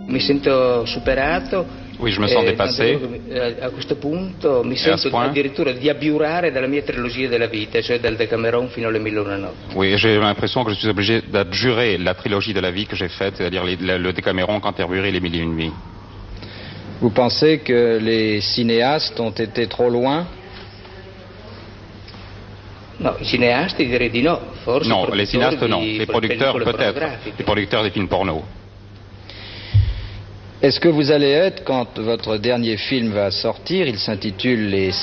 Mi sento superato. Oui, je me sens dépassé. A questo punto mi sento addirittura di abiurare dalla mia trilogia della vita, cioè dal Decameron fino alle 1001 notti. Oui, j'ai l'impression que je suis obligé d'abjurer la trilogie de la vie que j'ai faite, c'est-à-dire le Décameron, Canterbury et les 1001 nuits. Vous pensez que les cinéastes ont été trop loin? No, i cinéastes direi di no, forse. Non, les cinéastes non, les producteurs peut-être, les producteurs des films porno. Est-ce que vous allez être, quand votre dernier film va sortir, il s'intitule Les